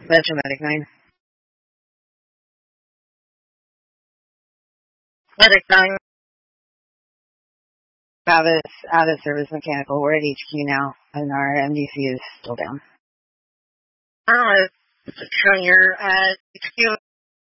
Metro Medic 9. Medic 9. Out of service mechanical. We're at HQ now, and our MDC is still down. Oh, so you're at HQ